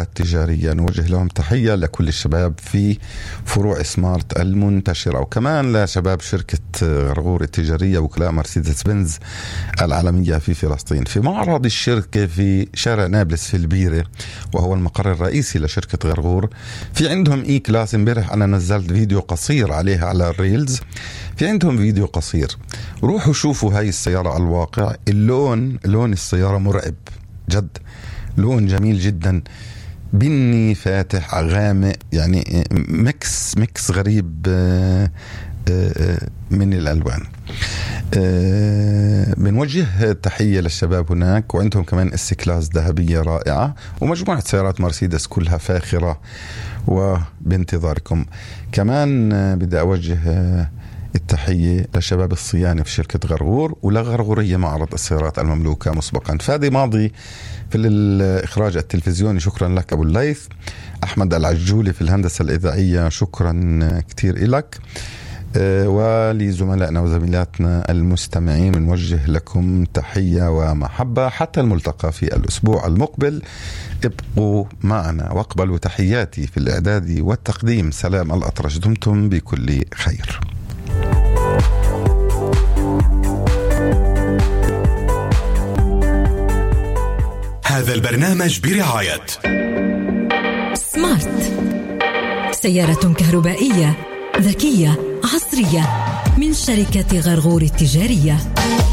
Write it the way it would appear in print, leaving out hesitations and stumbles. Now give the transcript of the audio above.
التجارية. نوجه لهم تحية لكل الشباب في فروع سمارت المنتشرة، وكمان لشباب شركة غرغور التجارية وكلاء مرسيدس بنز العالمية في فلسطين. في معرض الشركة في شارع نابلس في البيرة، وهو المقر الرئيسي لشركة غرغور، في عندهم اي كلاس. امبارح انا نزلت فيديو قصير عليها على الريلز، في عندهم فيديو قصير، روحوا شوفوا هاي السيارة على الواقع. لون السيارة مرعب جد، لون جميل جدا، بني فاتح غامق، يعني ميكس غريب من الألوان. بنوجه تحية للشباب هناك، وعندهم كمان اس كلاس ذهبية رائعة، ومجموعة سيارات مرسيدس كلها فاخرة وبانتظاركم. كمان بدي أوجه التحية لشباب الصيانة في شركة غرغور ولغرغورية معرض السيارات المملوكة مسبقا. فادي ماضي في الإخراج التلفزيوني، شكرا لك أبو الليث. أحمد العجولي في الهندسة الإذاعية، شكرا كتير إلك. ولزملائنا وزميلاتنا المستمعين بنوجه لكم تحية ومحبة حتى الملتقى في الأسبوع المقبل. ابقوا معنا واقبلوا تحياتي في الإعداد والتقديم. سلام الأطرش، دمتم بكل خير. هذا البرنامج برعاية سمارت، سيارة كهربائية ذكية عصرية من شركة غرغور التجارية.